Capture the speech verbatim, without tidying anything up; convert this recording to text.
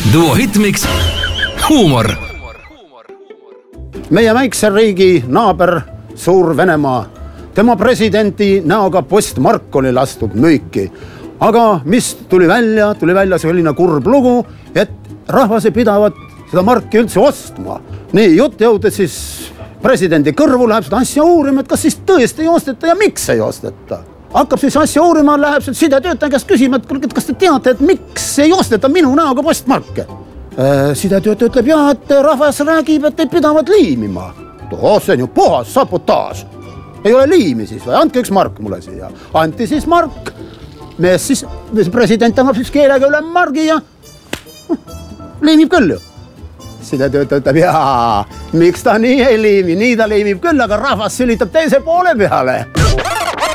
Duo Hitmix huumor. Meie väikse riigi naaber Suur-Venemaa. Tema presidenti näoga postmark oli lastud müüki. Aga mis tuli välja? Tuli välja selline kurb lugu, et rahvas ei pidavat seda marki üldse ostma. Nii, jutt jõudes siis presidendi kõrvu, läheb seda asja uurima, et kas siis tõesti ei osteta ja miks ei osteta. Hakkab siis asja uurima, läheb seda sidetöötaja käest küsima, et kas te teate, et miks ei osteta minu näoga postmarke. Sidetöötaja ütleb, jah, et rahvas räägib, et ei pidavad liimima. Oh, see on ju puhas sabotaaž. Ei ole liimi siis või? Andke üks mark mulle siia. Anti siis mark. Mees siis, president annab siis keelega üle margi ja liimib küll ju. Sidetöötaja ütleb, jaa, miks ta nii ei liimi? Nii ta liimib küll, aga rahvas sülitab teise poole peale.